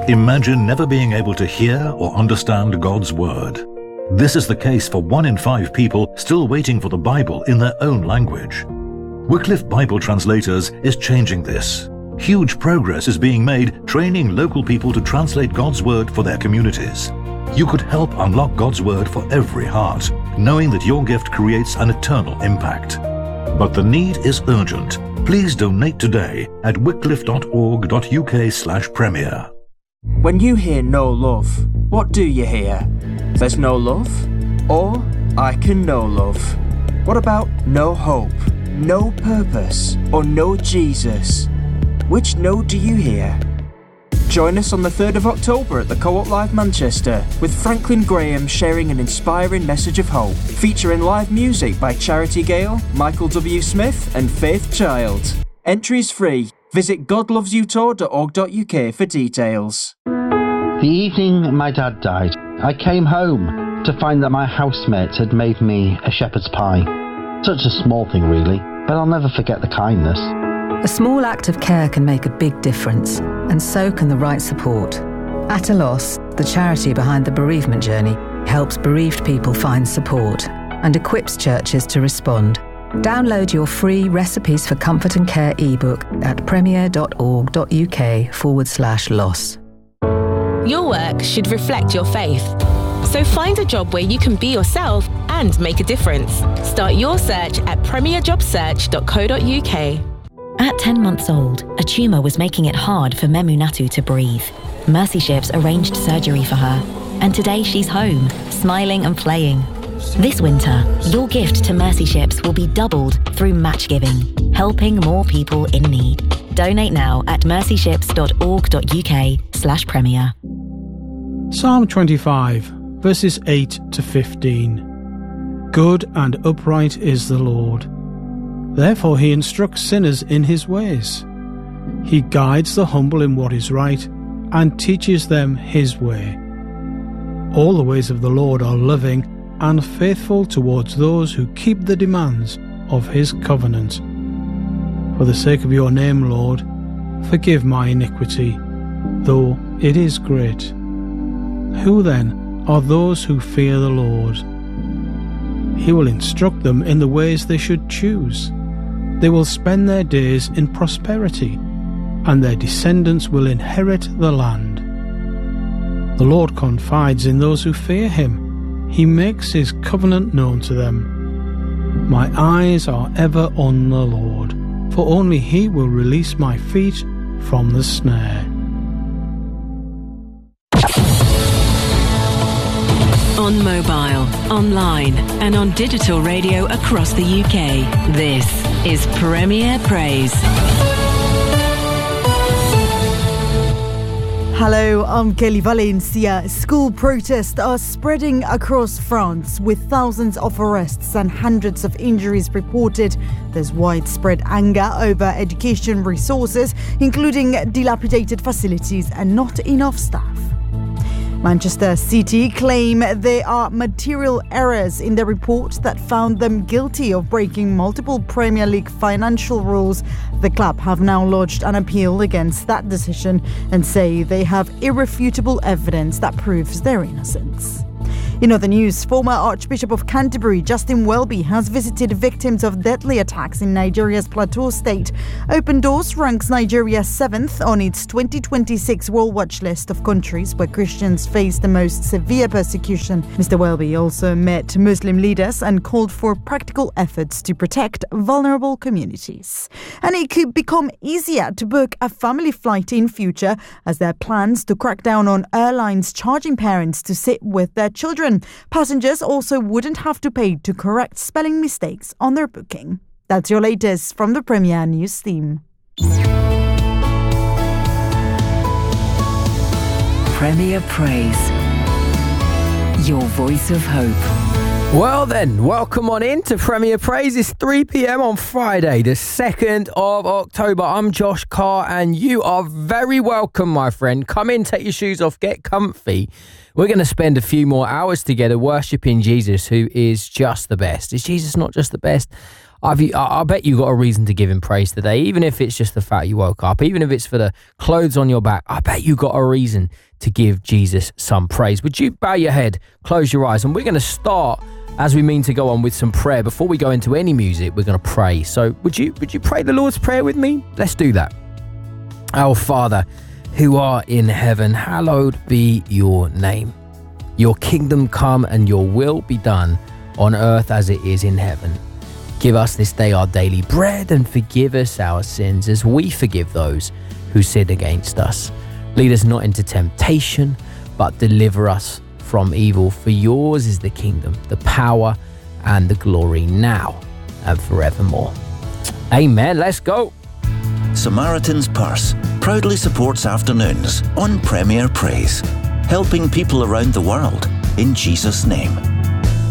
Imagine never being able to hear or understand God's Word. This is the case for 1 in 5 people still waiting for the Bible in their own language. Wycliffe Bible Translators is changing this. Huge progress is being made training local people to translate God's Word for their communities. You could help unlock God's Word for every heart, knowing that your gift creates an eternal impact. But the need is urgent. Please donate today at wycliffe.org.uk/premier. When you hear no love, what do you hear? There's no love? Or I can know love? What about no hope, no purpose, or no Jesus? Which no do you hear? Join us on the 3rd of October at the Co-op Live Manchester with Franklin Graham sharing an inspiring message of hope, featuring live music by Charity Gale, Michael W. Smith and Faith Child. Entry is free. Visit godlovesyoutour.org.uk for details. The evening my dad died, I came home to find that my housemates had made me a shepherd's pie. Such a small thing really, but I'll never forget the kindness. A small act of care can make a big difference, and so can the right support. At a Loss, the charity behind the bereavement journey, helps bereaved people find support and equips churches to respond. Download your free Recipes for Comfort and Care ebook at premier.org.uk/loss. Your work should reflect your faith. So find a job where you can be yourself and make a difference. Start your search at premierjobsearch.co.uk. At 10 months old, a tumour was making it hard for Memunatu to breathe. Mercy Ships arranged surgery for her, and today she's home, smiling and playing. This winter, your gift to Mercy Ships will be doubled through match giving, helping more people in need. Donate now at mercyships.org.uk/premier. Psalm 25, verses 8 to 15. Good and upright is the Lord. Therefore he instructs sinners in his ways. He guides the humble in what is right and teaches them his way. All the ways of the Lord are loving and faithful towards those who keep the demands of his covenant. For the sake of your name, Lord, forgive my iniquity, though it is great. Who then are those who fear the Lord? He will instruct them in the ways they should choose. They will spend their days in prosperity, and their descendants will inherit the land. The Lord confides in those who fear him. He makes his covenant known to them. My eyes are ever on the Lord, for only he will release my feet from the snare. On mobile, online and on digital radio across the UK, this is Premier Praise. Hello, I'm Kelly Valencia. School protests are spreading across France with thousands of arrests and hundreds of injuries reported. There's widespread anger over education resources, including dilapidated facilities and not enough staff. Manchester City claim there are material errors in the report that found them guilty of breaking multiple Premier League financial rules. The club have now lodged an appeal against that decision and say they have irrefutable evidence that proves their innocence. In other news, former Archbishop of Canterbury, Justin Welby, has visited victims of deadly attacks in Nigeria's Plateau State. Open Doors ranks Nigeria 7th on its 2026 World Watch list of countries where Christians face the most severe persecution. Mr. Welby also met Muslim leaders and called for practical efforts to protect vulnerable communities. And it could become easier to book a family flight in future as there are plans to crack down on airlines charging parents to sit with their children. Passengers also wouldn't have to pay to correct spelling mistakes on their booking. That's your latest from the Premier News team. Premier Praise. Your voice of hope. Well then, welcome on in to Premier Praise. It's 3 p.m. on Friday, the 2nd of October. I'm Josh Carr and you are very welcome, my friend. Come in, take your shoes off, get comfy. We're going to spend a few more hours together worshipping Jesus, who is just the best. Is Jesus not just the best? I bet you got a reason to give him praise today, even if it's just the fact you woke up, even if it's for the clothes on your back. I bet you got a reason to give Jesus some praise. Would you bow your head, close your eyes, and we're going to start, as we mean to go on, with some prayer. Before we go into any music, we're going to pray. So would you pray the Lord's Prayer with me? Let's do that. Our Father, who art in heaven, hallowed be your name. Your kingdom come and your will be done on earth as it is in heaven. Give us this day our daily bread and forgive us our sins as we forgive those who sin against us. Lead us not into temptation, but deliver us from evil. For yours is the kingdom, the power, and the glory now and forevermore. Amen. Let's go. Samaritan's Purse proudly supports afternoons on Premier Praise, helping people around the world in Jesus' name.